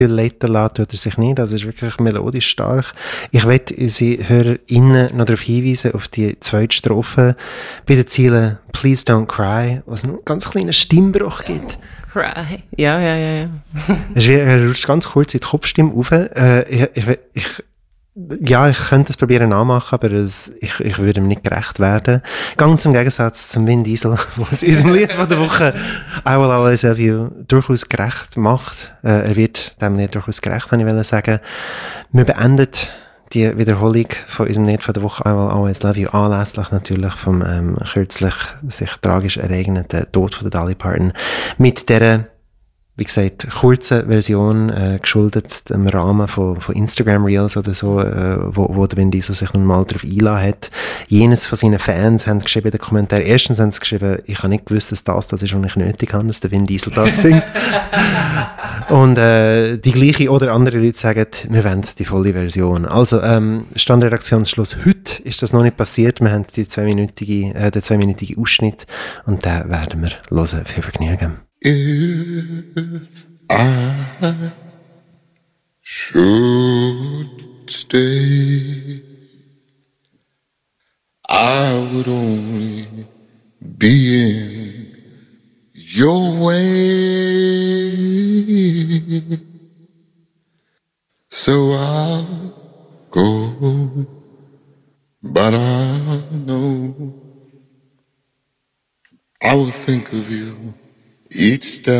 leiten lassen tut er sich nicht. Also es ist wirklich melodisch stark. Ich möchte unsere HörerInnen noch darauf hinweisen, auf die zweite Strophe bei den Zielen «Please don't cry», wo es einen ganz kleinen Stimmbruch gibt. Cry. Ja. Er rutscht ganz kurz in die Kopfstimme rauf. Ich könnte es probieren nachmachen, aber ich würde ihm nicht gerecht werden. Ganz im Gegensatz zum Vin Diesel, was unserem Lied von der Woche «I Will Always Love You» durchaus gerecht macht. Er wird dem Lied durchaus gerecht, wollte ich sagen. Wir beenden die Wiederholung von unserem Lied von der Woche «I Will Always Love You» anlässlich natürlich vom kürzlich sich tragisch ereigneten Tod von der Dolly Parton mit dieser, wie gesagt, kurze Version, geschuldet dem Rahmen von Instagram Reels oder so, wo der Vin Diesel sich nun mal darauf eingeladen hat. Jenes von seinen Fans haben geschrieben in den Kommentaren, erstens haben sie geschrieben, ich habe nicht gewusst, dass das ist, was ich nötig habe, dass der Vin Diesel das singt. Und die gleiche oder andere Leute sagen, wir wollen die volle Version. Also, Standredaktionsschluss heute ist das noch nicht passiert. Wir haben den 2-minütigen Ausschnitt und den werden wir hören. Viel Vergnügen. If I should stay, I would only be in your way. So I'll go, but I know I will think of you each day.